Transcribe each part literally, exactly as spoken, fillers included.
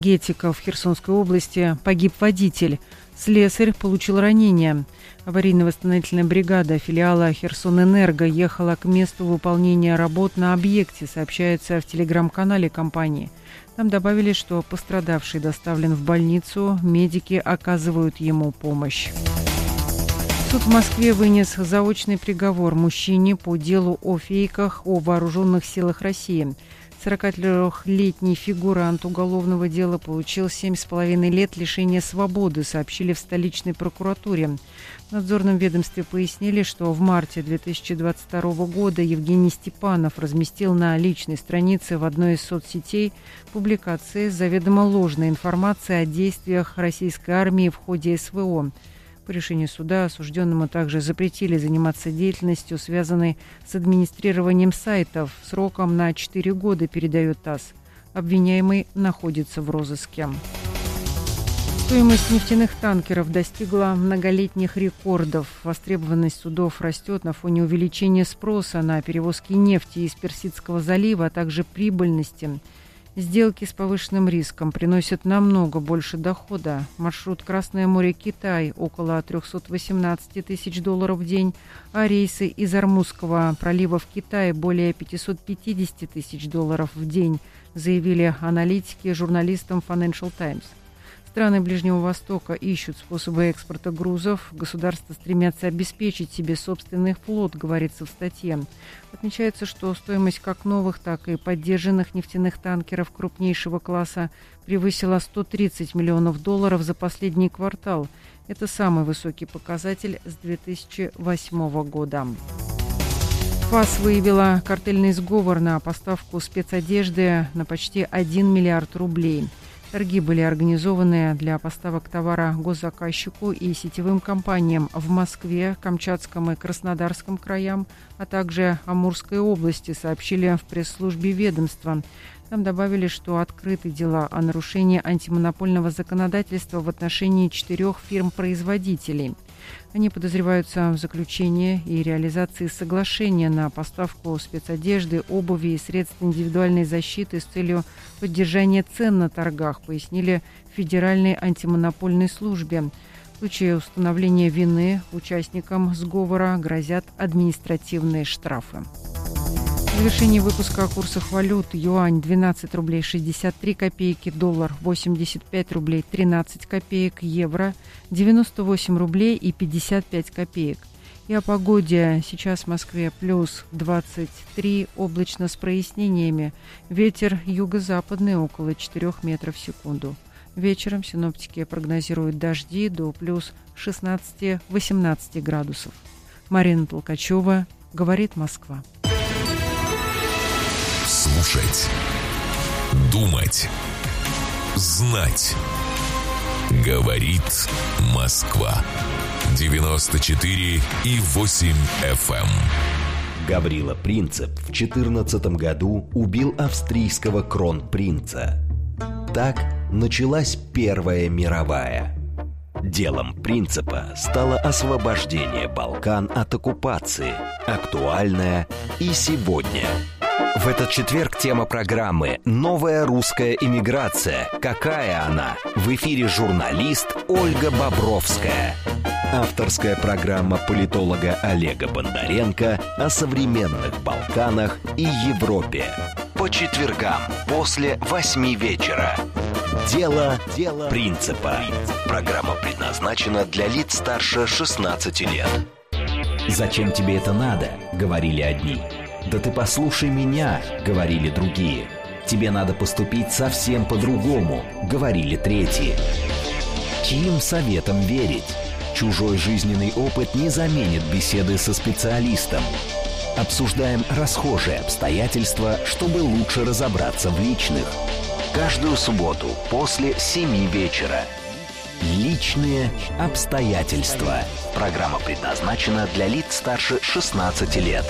Энергетика в Херсонской области погиб водитель. Слесарь получил ранение. Аварийно-восстановительная бригада филиала «Херсонэнерго» ехала к месту выполнения работ на объекте, сообщается в телеграм-канале компании. Там добавили, что пострадавший доставлен в больницу, медики оказывают ему помощь. Суд в Москве вынес заочный приговор мужчине по делу о фейках о вооруженных силах России. сорокатрёхлетний фигурант уголовного дела получил семь с половиной лет лишения свободы, сообщили в столичной прокуратуре. В надзорном ведомстве пояснили, что в марте две тысячи двадцать второго года Евгений Степанов разместил на личной странице в одной из соцсетей публикации с заведомо ложной информацией о действиях российской армии в ходе эс вэ о. По решению суда осужденному также запретили заниматься деятельностью, связанной с администрированием сайтов, сроком на четыре года, передает ТАСС. Обвиняемый находится в розыске. Стоимость нефтяных танкеров достигла многолетних рекордов. Востребованность судов растет на фоне увеличения спроса на перевозки нефти из Персидского залива, а также прибыльности. Сделки с повышенным риском приносят намного больше дохода. Маршрут Красное море-Китай – около триста восемнадцать тысяч долларов в день, а рейсы из Ормузского пролива в Китай – более пятьсот пятьдесят тысяч долларов в день, заявили аналитики журналистам Financial Times. Страны Ближнего Востока ищут способы экспорта грузов. Государства стремятся обеспечить себе собственный флот, говорится в статье. Отмечается, что стоимость как новых, так и поддержанных нефтяных танкеров крупнейшего класса превысила сто тридцать миллионов долларов за последний квартал. Это самый высокий показатель с две тысячи восьмого года. ФАС выявила картельный сговор на поставку спецодежды на почти один миллиард рублей. Торги были организованы для поставок товара госзаказчику и сетевым компаниям в Москве, Камчатском и Краснодарском краям, а также Амурской области, сообщили в пресс-службе ведомства. Там добавили, что открыты дела о нарушении антимонопольного законодательства в отношении четырех фирм-производителей. Они подозреваются в заключении и реализации соглашения на поставку спецодежды, обуви и средств индивидуальной защиты с целью поддержания цен на торгах, пояснили в Федеральной антимонопольной службе. В случае установления вины участникам сговора грозят административные штрафы. В завершении выпуска о курсах валют: юань двенадцать рублей шестьдесят три копейки, доллар восемьдесят пять рублей тринадцать копеек, евро девяносто восемь рублей и пятьдесят пять копеек. И о погоде. Сейчас в Москве плюс двадцать три, облачно с прояснениями. Ветер юго-западный около четырёх метров в секунду. Вечером синоптики прогнозируют дожди до плюс шестнадцать-восемнадцать градусов. Марина Толкачева, говорит Москва. Слушать, думать, знать. Говорит Москва. девяносто четыре и восемь эф эм. Гаврила Принцип в четырнадцатом году убил австрийского кронпринца. Так началась Первая мировая. Делом Принципа стало освобождение Балкан от оккупации, актуальное и сегодня. В этот четверг тема программы «Новая русская эмиграция. Какая она?» В эфире журналист Ольга Бобровская. Авторская программа политолога Олега Бондаренко о современных Балканах и Европе. По четвергам после восьми вечера. Дело, Дело Принципа. Программа предназначена для лиц старше шестнадцати лет. «Зачем тебе это надо?» — говорили одни. «Да ты послушай меня», — говорили другие. «Тебе надо поступить совсем по-другому», — говорили третьи. Чьим советом верить? Чужой жизненный опыт не заменит беседы со специалистом. Обсуждаем расхожие обстоятельства, чтобы лучше разобраться в личных. Каждую субботу после семи вечера. Личные обстоятельства. Программа предназначена для лиц старше шестнадцати лет.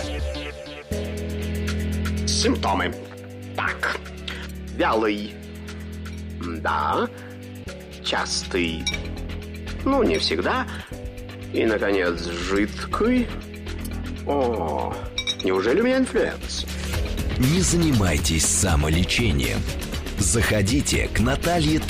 Симптомы. Так. Вялый. Да. Частый. Ну, не всегда. И, наконец, жидкий. О, неужели у меня инфлюенс? Не занимайтесь самолечением. Заходите к Наталье